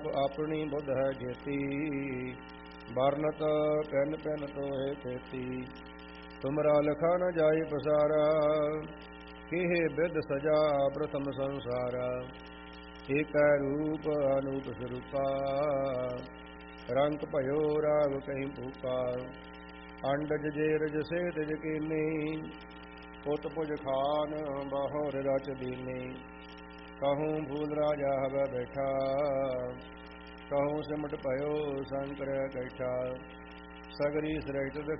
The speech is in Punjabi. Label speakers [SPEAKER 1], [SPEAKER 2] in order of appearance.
[SPEAKER 1] ਆਪਣੀ ਬੁੱਧ ਹੈ ਜੇਤੀ, ਬਰਨਤ ਪੈਨ ਪੈਨ ਤੋਹੇ ਤੇਤੀ। ਤੁਮਰਾ ਲਖਾ ਨ ਜਾਈ ਪਸਾਰਾ, ਕਿਹੇ ਬਿਦ ਸਜਾ ਪ੍ਰਥਮ ਸੰਸਾਰਾ। ਏਕੈ ਰੂਪ ਅਨੂਪ ਸਰੂਪਾ, ਰੰਗ ਭਇਓ ਰਾਗ ਕਹੀਂ ਭੂਪਾ। ਅੰਡਜ ਜੇਰਜ ਸੇਤ ਜਕੀਨੀ, ਪੁੱਤ ਪੁਜ ਖਾਨ ਬਾਹੁਰ ਰਚ ਦੀਨੀ। ਕਹੂੰ ਭੂਲ ਰਾਜਾ ਹਵੈ ਬੈਠਾ, ਕਹੂੰ ਸਿਮਟ ਭਇਓ ਸ਼ੰਕਰ ਕੈਠਾ। ਸਗਰੀ ਸ੍ਰਿਸ਼ਟ